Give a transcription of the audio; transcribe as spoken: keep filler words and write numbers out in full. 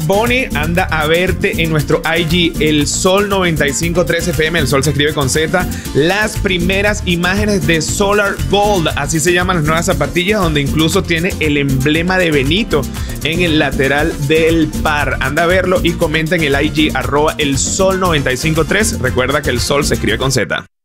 Bunny anda a verte en nuestro I G, el Sol noventa y cinco punto tres F M. El Sol se escribe con Z. Las primeras imágenes de Solar Gold, así se llaman las nuevas zapatillas, donde incluso tiene el emblema de Benito en el lateral del par. Anda a verlo y comenta en el I G, arroba el Sol noventa y cinco punto tres. Recuerda que el Sol se escribe con Z.